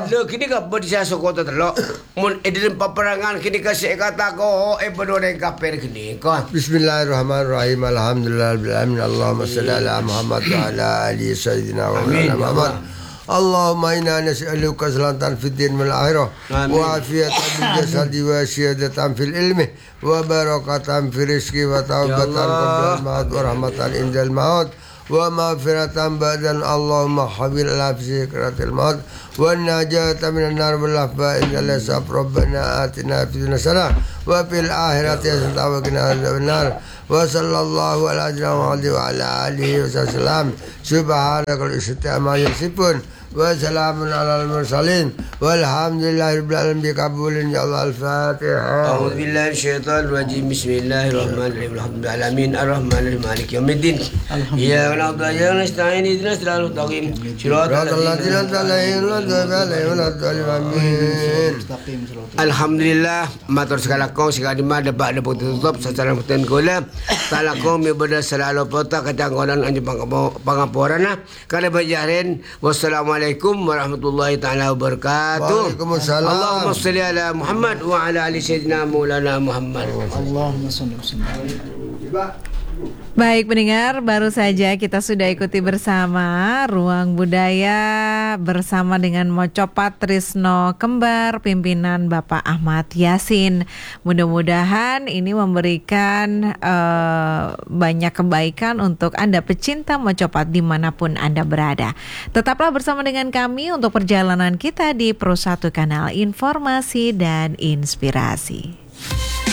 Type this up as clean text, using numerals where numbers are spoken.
lo kini ka berisa sokota telo. Mun edin peperangan kini ka se kata ko bedore kaper kini ko. Bismillahirrahmanirrahim. Alhamdulillahirabbil alamin. Allahumma shalli ala Muhammad wa ala ali sayyidina wa Muhammad. Allahumma inna nas'aluka salamatan fid din wal akhirah wa afiyatan bil jasadi wa syahadatan fil ilmi wa barakatan fil rizqi wa taubatan qabla al-maut wa rahmatan indal maut wa maghfiratan ba'dal Allahumma habil ala fikratil maut wa najatan minan nar wal afwa innal sab rabbana atina fid dunya hasanah wa fil akhirati hasanah wa qina adzaban nar wa sallallahu ala Muhammad wa ala alihi wasallam subhanakal istiama yasifun wa salamun alal mursalin walhamdulillahirabbil alamin biqabulin ya Allah al-Fatihah. A'udzu billahi minasyaitonir rajim. Bismillahirrahmanirrahim. Alhamdulillahi alamin arrahmanirrahim maliki yaumiddin. Iyyaka na'budu wa iyyaka nasta'in ihdinas siratal mustaqim siratal ladzina an'amta 'alaihim. Alhamdulillah matur segala kau segala dimana dapat dapat tutup secara muten gula tala kau ibadah selalu pota kecanggolan anjing pangaporana kada bajarin. Wassalamualaikum warahmatullahi taala wabarakatuh. Waalaikumsalam. Allahumma shalli ala Muhammad wa ala ali sayyidina Maulana Muhammad. Allahumma shalli wa sallim. Baik pendengar, baru saja kita sudah ikuti bersama Ruang Budaya bersama dengan Mocopat Trisno Kembar, pimpinan Bapak Ahmad Yasin. Mudah-mudahan ini memberikan banyak kebaikan untuk Anda pecinta Mocopat dimanapun Anda berada. Tetaplah bersama dengan kami untuk perjalanan kita di Pro 1 Kanal Informasi dan Inspirasi.